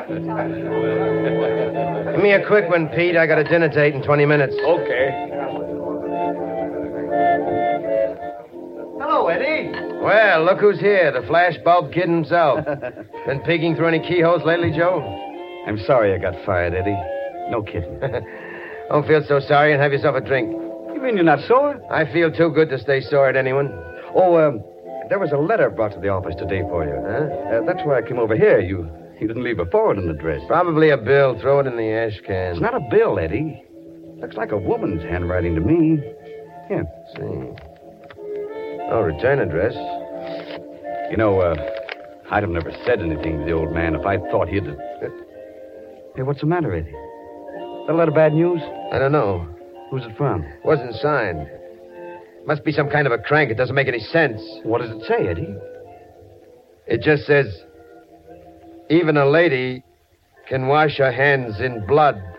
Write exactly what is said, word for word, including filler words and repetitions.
Give me a quick one, Pete. I got a dinner date in twenty minutes. Okay. Hello, Eddie. Well, look who's here. The flash bulb kid himself. Been peeking through any keyholes lately, Joe? I'm sorry I got fired, Eddie. No kidding. Don't feel so sorry and have yourself a drink. You mean you're not sore? I feel too good to stay sore at anyone. Oh, um, there was a letter brought to the office today for you. Huh? Uh, that's why I came over here. You you didn't leave a forwarding address. Probably a bill. Throw it in the ash can. It's not a bill, Eddie. Looks like a woman's handwriting to me. Here. Let's see. Oh, return address. You know, uh, I'd have never said anything to the old man if I thought he'd... Uh, hey, what's the matter, Eddie? That a lot of bad news? I don't know. Who's it from? Wasn't signed. Must be some kind of a crank. It doesn't make any sense. What does it say, Eddie? It just says, even a lady can wash her hands in blood.